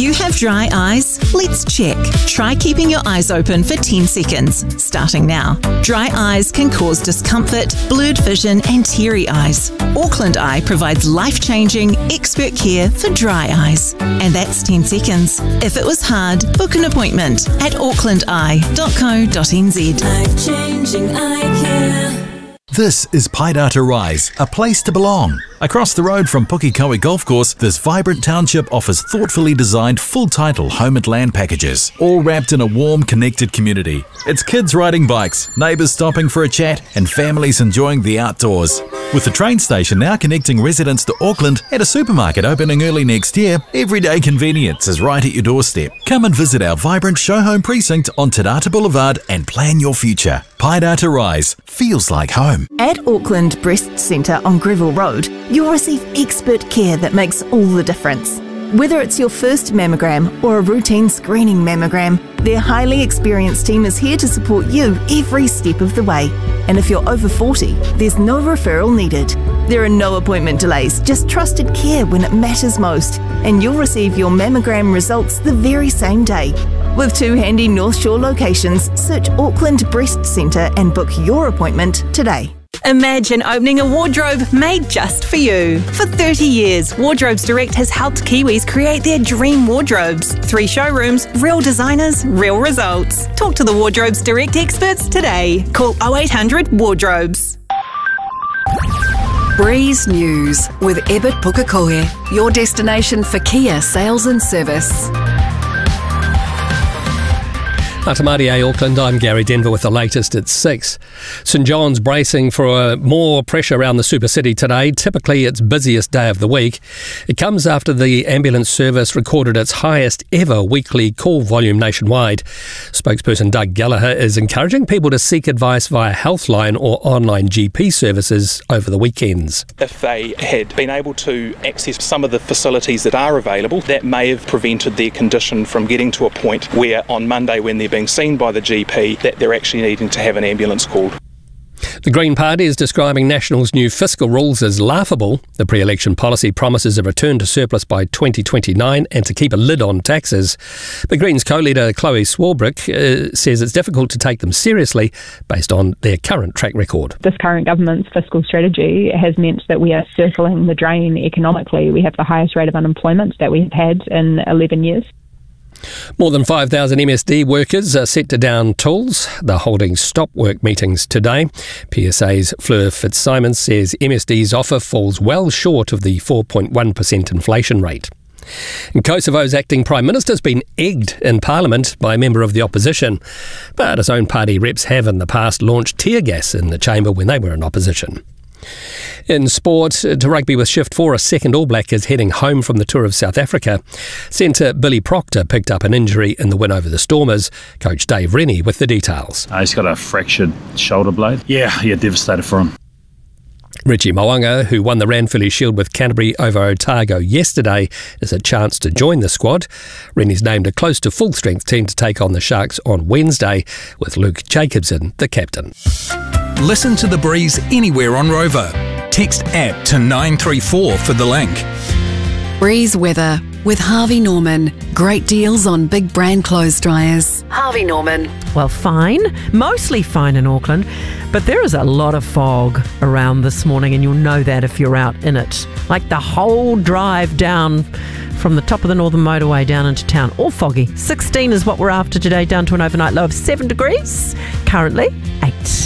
you have dry eyes? Let's check. Try keeping your eyes open for 10 seconds, starting now. Dry eyes can cause discomfort, blurred vision and teary eyes. Auckland Eye provides life-changing, expert care for dry eyes. And that's 10 seconds. If it was hard, book an appointment at aucklandeye.co.nz. Life-changing eye care. This is Paidata Rise, a place to belong. Across the road from Pukekohe Golf Course, this vibrant township offers thoughtfully designed full-title home and land packages, all wrapped in a warm, connected community. It's kids riding bikes, neighbours stopping for a chat, and families enjoying the outdoors. With the train station now connecting residents to Auckland and a supermarket opening early next year, everyday convenience is right at your doorstep. Come and visit our vibrant show home precinct on Te Rata Boulevard and plan your future. Paidata Rise feels like home. At Auckland Breast Centre on Greville Road, you'll receive expert care that makes all the difference. Whether it's your first mammogram or a routine screening mammogram, their highly experienced team is here to support you every step of the way. And if you're over 40, there's no referral needed. There are no appointment delays, just trusted care when it matters most. And you'll receive your mammogram results the very same day. With 2 handy North Shore locations, search Auckland Breast Centre and book your appointment today. Imagine opening a wardrobe made just for you. For 30 years, Wardrobes Direct has helped Kiwis create their dream wardrobes. 3 showrooms, real designers, real results. Talk to the Wardrobes Direct experts today. Call 0800 Wardrobes. Breeze News with Ebert Pukekohe, your destination for Kia sales and service. Atamarie Auckland, I'm Gary Denver with the latest at 6. St John's bracing for more pressure around the super city today, typically its busiest day of the week. It comes after the ambulance service recorded its highest ever weekly call volume nationwide. Spokesperson Doug Gallagher is encouraging people to seek advice via Healthline or online GP services over the weekends. If they had been able to access some of the facilities that are available, that may have prevented their condition from getting to a point where on Monday when they're being seen by the GP that they're actually needing to have an ambulance called. The Green Party is describing National's new fiscal rules as laughable. The pre-election policy promises a return to surplus by 2029 and to keep a lid on taxes. The Greens co-leader Chloe Swarbrick says it's difficult to take them seriously based on their current track record. This current government's fiscal strategy has meant that we are circling the drain economically. We have the highest rate of unemployment that we've had in 11 years. More than 5,000 MSD workers are set to down tools. They're holding stop work meetings today. PSA's Fleur Fitzsimons says MSD's offer falls well short of the 4.1% inflation rate. And Kosovo's acting Prime Minister has been egged in Parliament by a member of the opposition, but his own party reps have in the past launched tear gas in the chamber when they were in opposition. In sport, to rugby with Shift 4, a second All Black is heading home from the tour of South Africa. Centre Billy Proctor picked up an injury in the win over the Stormers. Coach Dave Rennie with the details. He's got a fractured shoulder blade. Yeah, devastated for him. Richie Mo'unga, who won the Ranfurly Shield with Canterbury over Otago yesterday, is a chance to join the squad. Rennie's named a close to full-strength team to take on the Sharks on Wednesday, with Luke Jacobson the captain. Listen to The Breeze anywhere on Rover. Text APP to 934 for the link. Breeze weather with Harvey Norman. Great deals on big brand clothes dryers. Harvey Norman. Well, fine. Mostly fine in Auckland. But there is a lot of fog around this morning, and you'll know that if you're out in it. Like the whole drive down from the top of the Northern Motorway down into town. All foggy. 16 is what we're after today, down to an overnight low of 7 degrees. Currently 8.